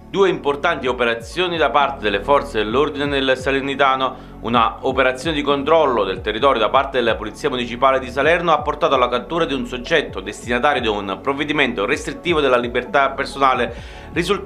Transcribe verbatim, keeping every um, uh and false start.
Due importanti operazioni da parte delle forze dell'ordine nel Salernitano. Una operazione di controllo del territorio da parte della Polizia Municipale di Salerno ha portato alla cattura di un soggetto destinatario di un provvedimento restrittivo della libertà personale risultato